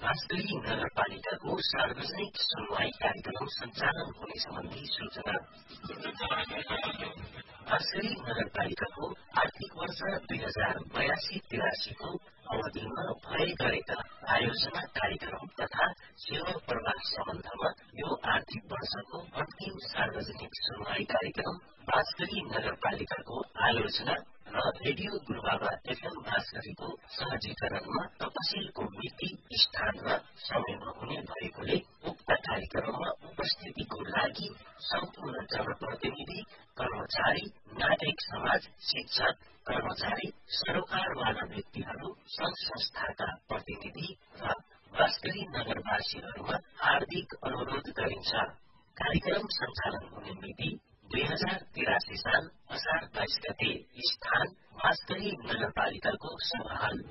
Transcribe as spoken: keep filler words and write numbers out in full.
बाँसगढी नगरपालिकाको सार्वजनिक सुनवाई कार्यक्रम सञ्चालन हुने सम्बन्धी सूचना। बाँसगढी नगरपालिकाको आर्थिक वर्ष दुई हजार बयासी तिरासीको अवधिमा भए गरेका आयोजना कार्यक्रम तथा सेवा प्रवाह सम्बन्धमा यो आर्थिक वर्षको अन्तिम सार्वजनिक सुनवाई कार्यक्रम बाँसगढी नगरपालिकाको आयोजना र रेडियो गुरुबाबा एफएम बाँसगढीको सहजीकरणमा तपसिलको मिति, स्थान र समयमा हुने भएकोले उक्त कार्यक्रममा उपस्थितिको लागि सम्पूर्ण जनप्रतिनिधि, कर्मचारी, नागरिक समाज, शिक्षक, कर्मचारी, सरोकारवाला व्यक्तिहरू, संघ संस्थाका प्रतिनिधि र बाँसगढी नगरवासीहरूमा हार्दिक अनुरोध गरिन्छ। कार्यक्रम सञ्चालन हुने मिति दुई हजार तिरासी साल असार बाइस गते। स्थान बाँसगढी नगरपालिकाको सभाहाल।